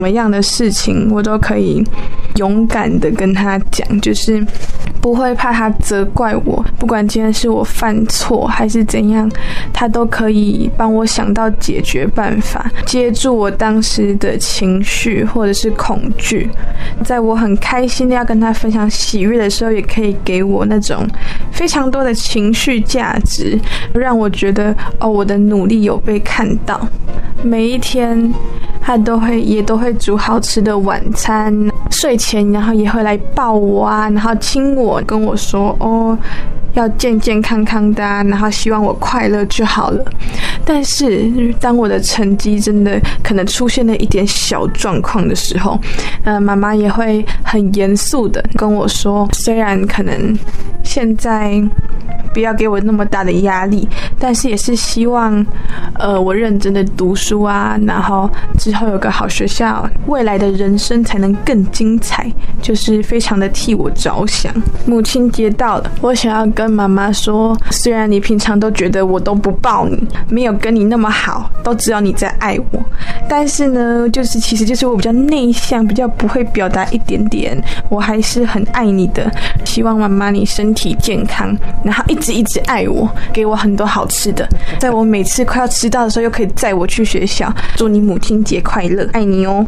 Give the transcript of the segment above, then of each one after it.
什么样的事情我都可以勇敢的跟他讲，就是不会怕他责怪我，不管今天是我犯错还是怎样，他都可以帮我想到解决办法，接住我当时的情绪或者是恐惧，在我很开心的要跟他分享喜悦的时候，也可以给我那种非常多的情绪价值，让我觉得我的努力有被看到。每一天他也都会煮好吃的晚餐，睡前然后也会来抱我啊，然后亲我，跟我说要健健康康的啊，然后希望我快乐就好了。但是当我的成绩真的可能出现了一点小状况的时候，妈妈也会很严肃的跟我说，虽然可能现在不要给我那么大的压力，但是也是希望我认真的读书啊，然后之后有个好学校，未来的人生才能更精彩，就是非常的替我着想。母亲节到了，我想要跟妈妈说，虽然你平常都觉得我都不抱你，没有跟你那么好，都知道你在爱我，但是呢，其实就是我比较内向，比较不会表达一点点，我还是很爱你的。希望妈妈你身体健康，然后一直爱我，给我很多好吃的，在我每次快要迟到的时候又可以载我去学校。祝你母亲节快乐，爱你哦。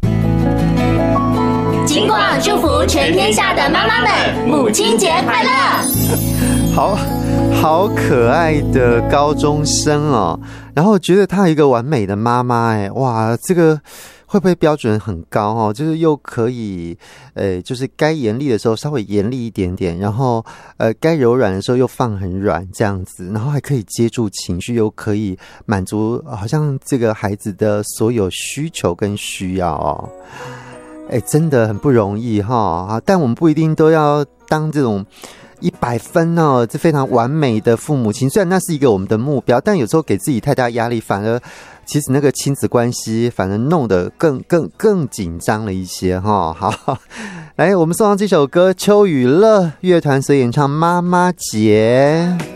金广祝福全天下的妈妈们，母亲节快乐！ 好可爱的高中生哦，然后觉得她有一个完美的妈妈，哇，这个会不会标准很高哦？就是又可以，就是该严厉的时候稍微严厉一点点，然后该柔软的时候又放很软这样子，然后还可以接住情绪，又可以满足好像这个孩子的所有需求跟需要哦。真的很不容易哈，但我们不一定都要当这种100分哦，这非常完美的父母亲。虽然那是一个我们的目标，但有时候给自己太大压力，反而其实那个亲子关系反而弄得更紧张了一些哈。好，来，我们送上这首歌，邱雨乐乐团所演唱《妈妈节》。